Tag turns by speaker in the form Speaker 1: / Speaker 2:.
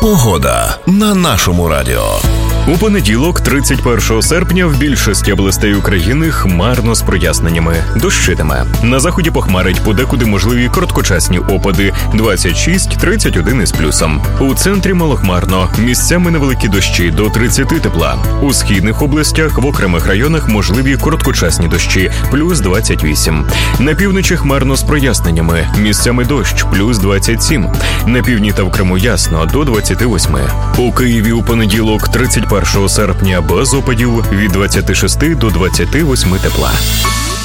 Speaker 1: Погода на нашому радіо.
Speaker 2: У понеділок, 31 серпня, в більшості областей України хмарно з проясненнями. Дощитиме. На заході похмарить, подекуди можливі короткочасні опади. 26-31 із плюсом. У центрі малохмарно. Місцями невеликі дощі до 30 тепла. У східних областях в окремих районах можливі короткочасні дощі. Плюс 28. На півночі хмарно з проясненнями. Місцями дощ. Плюс 27. На півдні та в Криму ясно. До 28. У Києві у понеділок, 31 серпня, без опадів від 26 до 28 тепла.